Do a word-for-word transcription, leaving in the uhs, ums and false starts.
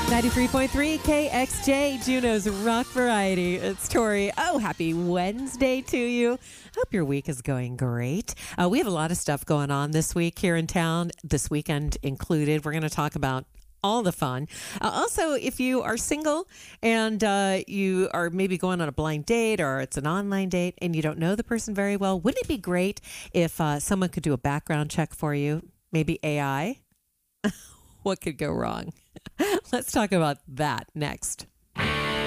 ninety-three point three K X J, Juneau's Rock Variety. It's Tori. Oh, happy Wednesday to you. Hope your week is going great. Uh, we have a lot of stuff going on this week here in town, this weekend included. We're going to talk about all the fun. Uh, also, if you are single and uh, you are maybe going on a blind date or it's an online date and you don't know the person very well, wouldn't it be great if uh, someone could do a background check for you? Maybe A I? What could go wrong? Let's talk about that next.